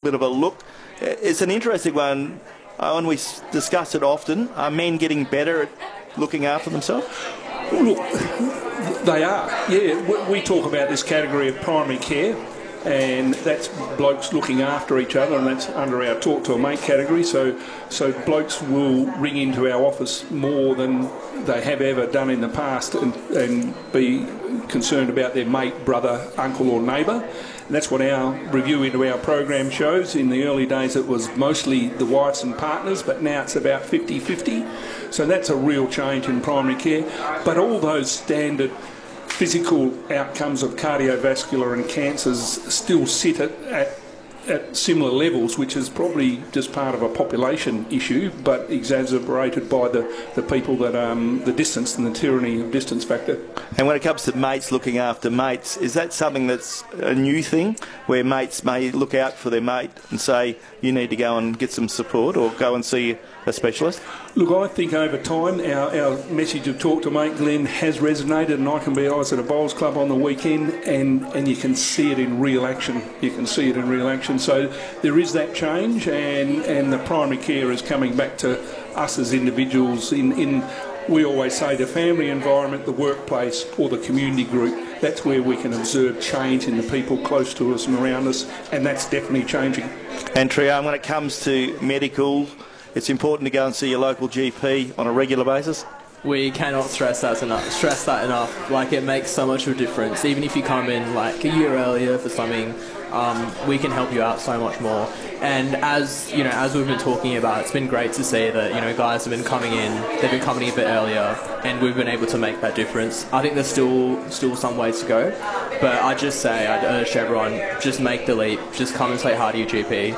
bit of a look. It's an interesting one. Owen, we discuss it often. Are men getting better at looking after themselves? Well, look, they are. Yeah, we talk about this category of primary care, and that's blokes looking after each other, and that's under our Talk to a Mate category. So blokes will ring into our office more than they have ever done in the past, and be concerned about their mate, brother, uncle or neighbour. And that's what our review into our program shows. In the early days it was mostly the wives and partners, but now it's about 50-50. So that's a real change in primary care. But all those standard physical outcomes of cardiovascular and cancers still sit at similar levels, which is probably just part of a population issue, but exacerbated by the people that the distance and the tyranny of distance factor. And when it comes to mates looking after mates, is that something that's a new thing, where mates may look out for their mate and say, you need to go and get some support or go and see a specialist? Look, I think over time our message of Talk to Mate, Glenn, has resonated, and I was at a bowls club on the weekend, and you can see it in real action. You can see it in real action. So there is that change, and the primary care is coming back to us as individuals in we always say the family environment, the workplace or the community group. That's where we can observe change in the people close to us and around us, and that's definitely changing. And Trian, when it comes to medical, it's important to go and see your local GP on a regular basis? We cannot stress that enough. Like, it makes so much of a difference. Even if you come in like a year earlier for something, we can help you out so much more. And as we've been talking about, it's been great to see that guys have been coming in. They've been coming in a bit earlier, and we've been able to make that difference. I think there's still some ways to go, but I just say, I'd urge everyone, just make the leap. Just come and say hi to your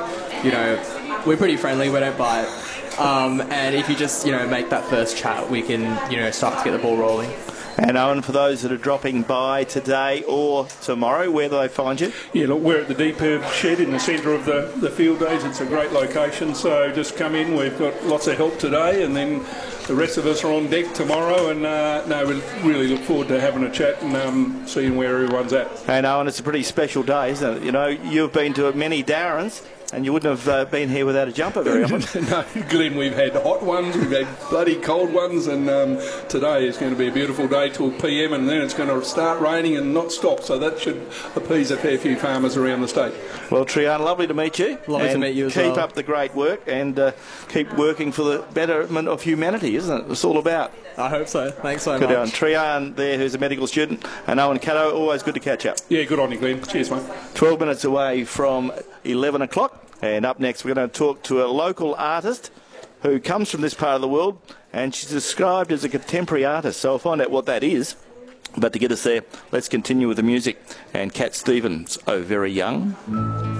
GP. We're pretty friendly. We don't bite. And if you just make that first chat, we can start to get the ball rolling. And Owen, for those that are dropping by today or tomorrow, where do they find you? Yeah, look, we're at the Deep Herb Shed in the centre of the field days. It's a great location, so just come in. We've got lots of help today, and then the rest of us are on deck tomorrow. And we really look forward to having a chat and seeing where everyone's at. And Owen, it's a pretty special day, isn't it? You've been to many Darrens, and you wouldn't have been here without a jumper very often. No, Glenn, we've had hot ones, we've had bloody cold ones, and today is going to be a beautiful day till PM, and then it's going to start raining and not stop, so that should appease a fair few farmers around the state. Well, Trian, lovely to meet you. Lovely to meet you as well. Keep up the great work, and keep working for the betterment of humanity, isn't it? It's all about. I hope so. Thanks so much. Good on. Trian there, who's a medical student, and Owen Caddo, always good to catch up. Yeah, good on you, Glenn. Cheers, mate. 12 minutes away from 11 o'clock. And up next, we're going to talk to a local artist who comes from this part of the world, and she's described as a contemporary artist. So I'll find out what that is. But to get us there, let's continue with the music. And Cat Stevens, Oh Very Young.